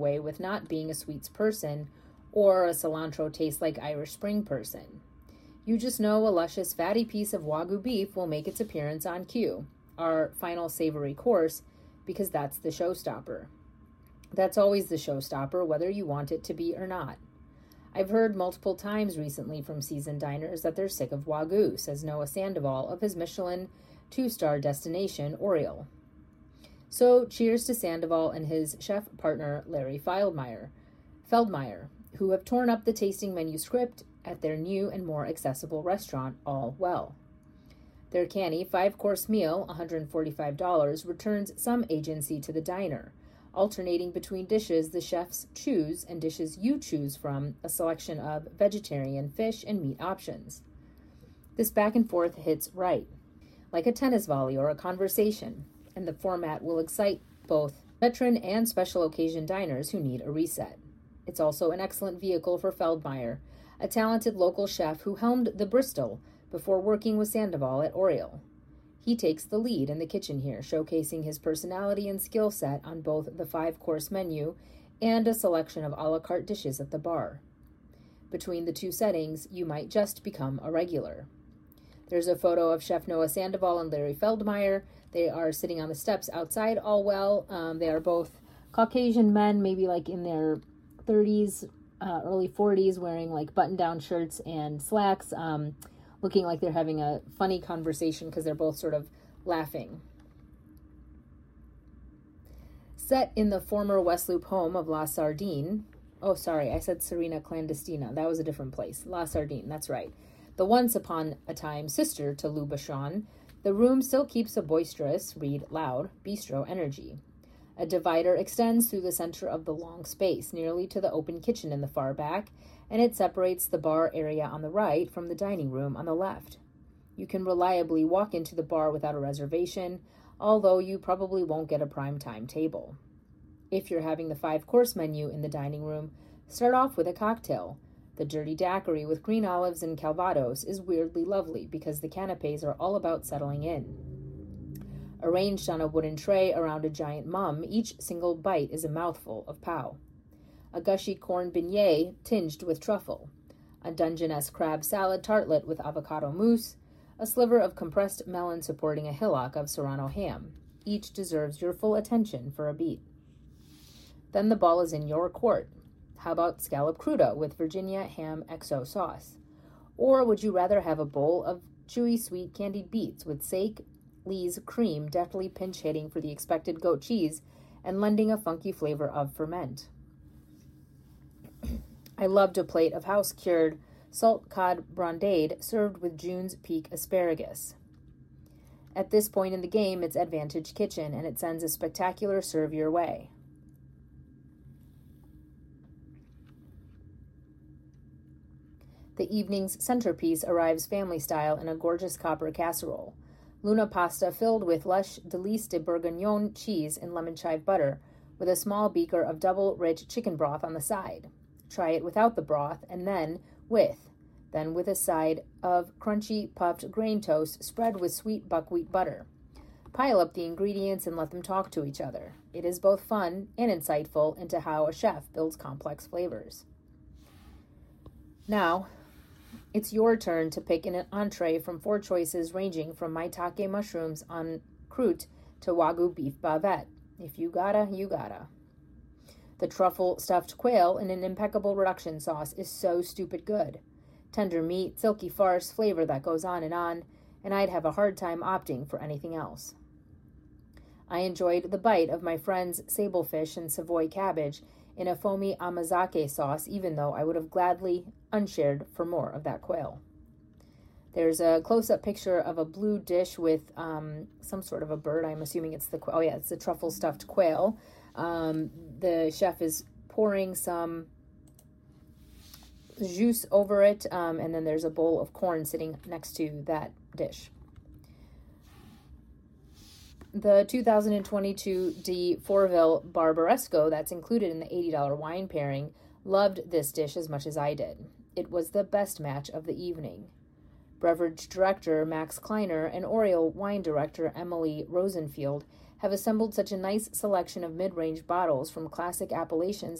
away with not being a sweets person or a cilantro tastes like Irish Spring person. You just know a luscious fatty piece of Wagyu beef will make its appearance on cue, our final savory course, because that's the showstopper. That's always the showstopper, whether you want it to be or not. I've heard multiple times recently from seasoned diners that they're sick of Wagyu, says Noah Sandoval of his Michelin 2-star destination, Oriole. So cheers to Sandoval and his chef partner, Larry Feldmeyer, who have torn up the tasting menu script at their new and more accessible restaurant, All Well. Their canny 5-course meal, $145, returns some agency to the diner, alternating between dishes the chefs choose and dishes you choose from a selection of vegetarian fish and meat options. This back and forth hits right, like a tennis volley or a conversation, and the format will excite both veteran and special occasion diners who need a reset. It's also an excellent vehicle for Feldmeyer, a talented local chef who helmed the Bristol before working with Sandoval at Oriole. He takes the lead in the kitchen here, showcasing his personality and skill set on both the 5-course menu and a selection of a la carte dishes at the bar. Between the two settings, you might just become a regular. There's a photo of Chef Noah Sandoval and Larry Feldmeyer. They are sitting on the steps outside All Well. They are both Caucasian men, maybe like in their 30s, early 40s, wearing like button-down shirts and slacks, looking like they're having a funny conversation because they're both sort of laughing. Set in the former West Loop home of La Sardine. Oh, sorry, I said Serena Clandestina. That was a different place. La Sardine, that's right. The once upon a time sister to Lou Bachon, the room still keeps a boisterous, read loud, bistro energy. A divider extends through the center of the long space, nearly to the open kitchen in the far back, and it separates the bar area on the right from the dining room on the left. You can reliably walk into the bar without a reservation, although you probably won't get a prime time table. If you're having the 5-course menu in the dining room, start off with a cocktail. The dirty daiquiri with green olives and calvados is weirdly lovely because the canapes are all about settling in. Arranged on a wooden tray around a giant mum, each single bite is a mouthful of pow. A gushy corn beignet tinged with truffle, a Dungeness crab salad tartlet with avocado mousse, a sliver of compressed melon supporting a hillock of Serrano ham. Each deserves your full attention for a beat. Then the ball is in your court. How about scallop crudo with Virginia ham XO sauce? Or would you rather have a bowl of chewy sweet candied beets with sake Lee's cream deftly pinch hitting for the expected goat cheese and lending a funky flavor of ferment? I loved a plate of house-cured salt cod brandade served with June's Peak asparagus. At this point in the game, it's Advantage Kitchen, and it sends a spectacular serve your way. The evening's centerpiece arrives family-style in a gorgeous copper casserole. Luna pasta filled with lush Délice de Bourguignon cheese and lemon chive butter, with a small beaker of double rich chicken broth on the side. Try it without the broth, and then with a side of crunchy puffed grain toast spread with sweet buckwheat butter. Pile up the ingredients and let them talk to each other. It is both fun and insightful into how a chef builds complex flavors. Now, it's your turn to pick an entree from 4 choices ranging from maitake mushrooms en croûte to Wagyu beef bavette. If you gotta, you gotta. The truffle stuffed quail in an impeccable reduction sauce is so stupid good. Tender meat, silky farce, flavor that goes on, and I'd have a hard time opting for anything else. I enjoyed the bite of my friend's sablefish and Savoy cabbage in a foamy amazake sauce, even though I would have gladly unshared for more of that quail. There's a close-up picture of a blue dish with some sort of a bird. I'm assuming it's the quail. Oh yeah, it's the truffle stuffed quail. The chef is pouring some jus over it, and then there's a bowl of corn sitting next to that dish. The 2022 de Fourville Barbaresco that's included in the $80 wine pairing loved this dish as much as I did. It was the best match of the evening. Beverage director Max Kleiner and Oriole wine director Emily Rosenfield have assembled such a nice selection of mid-range bottles from classic appellations